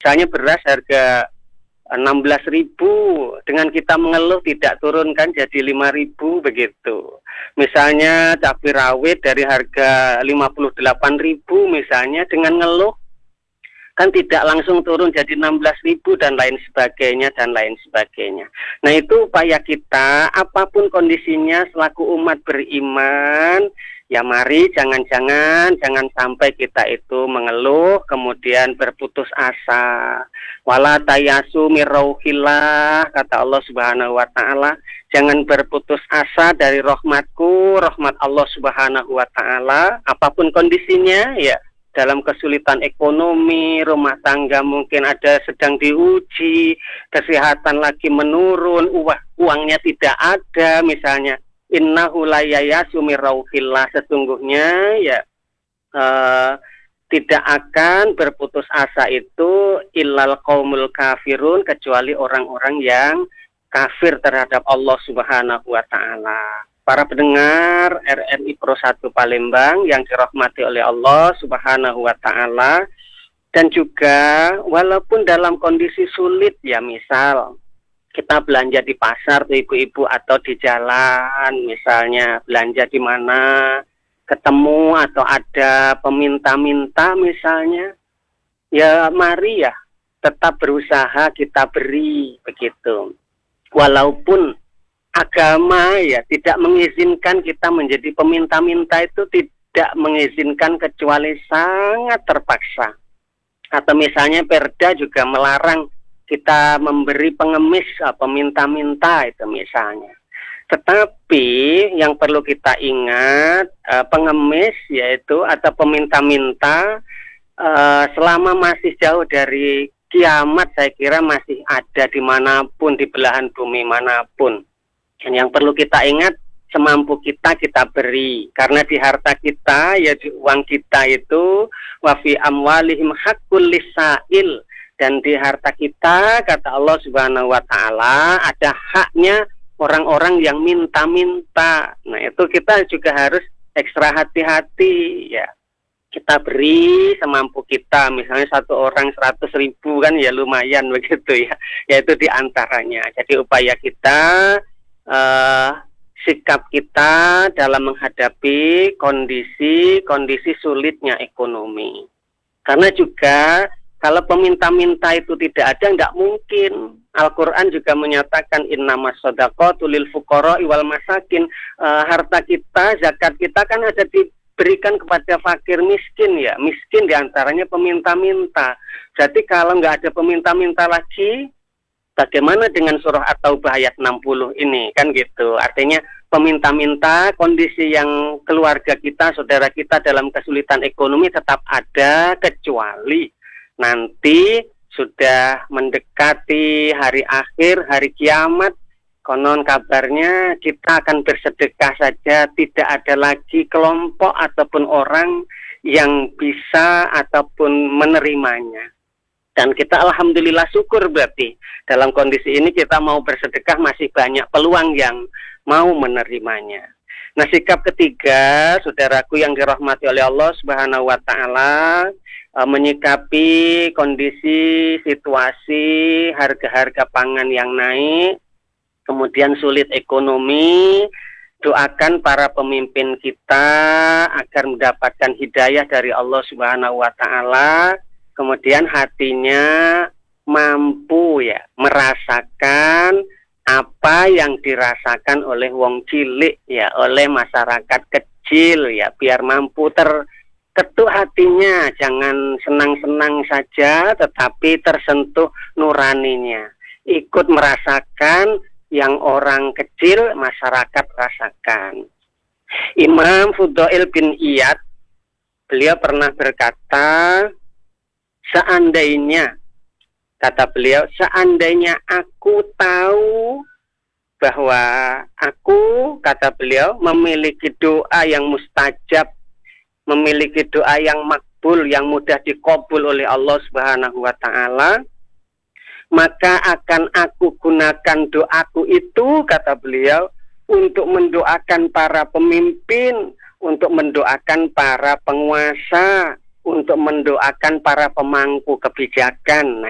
Misalnya beras harga 16.000, dengan kita mengeluh tidak turunkan jadi 5.000 begitu. Misalnya cabai rawit dari harga 58.000 misalnya, dengan ngeluh kan tidak langsung turun jadi 16.000 dan lain sebagainya dan lain sebagainya. Nah, itu upaya kita apapun kondisinya selaku umat beriman, ya mari jangan sampai kita itu mengeluh kemudian berputus asa. Wala tayasu mirauhillah, kata Allah Subhanahu wa taala, jangan berputus asa dari rahmatku, rahmat Allah Subhanahu wa taala, apapun kondisinya ya. Dalam kesulitan ekonomi, rumah tangga mungkin ada sedang diuji, kesehatan lagi menurun, uangnya tidak ada misalnya. Innahu la yayasu mirauhillah, sesungguhnya ya tidak akan berputus asa itu illal qaumul kafirun, kecuali orang-orang yang kafir terhadap Allah Subhanahu wa taala. Para pendengar RRI Pro 1 Palembang yang dirahmati oleh Allah Subhanahu wa taala, dan juga walaupun dalam kondisi sulit ya, misal kita belanja di pasar tuh ibu-ibu atau di jalan misalnya, belanja di mana ketemu atau ada peminta-minta misalnya, ya mari ya tetap berusaha kita beri begitu. Walaupun agama ya tidak mengizinkan kita menjadi peminta-minta, itu tidak mengizinkan kecuali sangat terpaksa. Atau misalnya Perda juga melarang kita memberi pengemis peminta-minta itu misalnya. Tetapi yang perlu kita ingat, pengemis yaitu atau peminta-minta selama masih jauh dari kiamat, saya kira masih ada dimanapun, di belahan bumi manapun. Dan yang perlu kita ingat, semampu kita beri. Karena di harta kita, ya di uang kita itu, wa fi amwalihim haqqul lisail. Dan di harta kita, kata Allah Subhanahu wa taala, ada haknya orang-orang yang minta-minta. Nah, itu kita juga harus ekstra hati-hati ya. Kita beri semampu kita, misalnya satu orang 100.000 kan ya lumayan begitu ya. Yaitu di antaranya. Jadi upaya kita, sikap kita dalam menghadapi kondisi sulitnya ekonomi. Karena juga kalau peminta-minta itu tidak ada, nggak mungkin. Al-Quran juga menyatakan innamas shadaqatu lil fuqara'i wal masakin. Harta kita, zakat kita kan ada diberikan kepada fakir miskin ya. Miskin diantaranya peminta-minta. Jadi kalau nggak ada peminta-minta lagi, bagaimana dengan surah At-Taubah ayat 60 ini, kan gitu. Artinya peminta-minta, kondisi yang keluarga kita, saudara kita dalam kesulitan ekonomi tetap ada, kecuali nanti sudah mendekati hari akhir, hari kiamat, konon kabarnya kita akan bersedekah saja, tidak ada lagi kelompok ataupun orang yang bisa ataupun menerimanya. Dan kita alhamdulillah syukur berarti dalam kondisi ini kita mau bersedekah masih banyak peluang yang mau menerimanya. Nah, sikap ketiga, saudaraku yang dirahmati oleh Allah Subhanahu wa taala, menyikapi kondisi situasi harga-harga pangan yang naik, kemudian sulit ekonomi, doakan para pemimpin kita agar mendapatkan hidayah dari Allah Subhanahu wa taala. Kemudian hatinya mampu ya merasakan apa yang dirasakan oleh wong cilik ya, oleh masyarakat kecil ya, biar mampu terketuk hatinya, jangan senang-senang saja tetapi tersentuh nuraninya, ikut merasakan yang orang kecil masyarakat rasakan. Imam Fudail bin Iyad, beliau pernah berkata, seandainya, kata beliau, seandainya aku tahu bahwa aku, kata beliau, memiliki doa yang mustajab, memiliki doa yang makbul, yang mudah dikabul oleh Allah Subhanahu wa taala, maka akan aku gunakan doaku itu, kata beliau, untuk mendoakan para pemimpin, untuk mendoakan para penguasa, untuk mendoakan para pemangku kebijakan.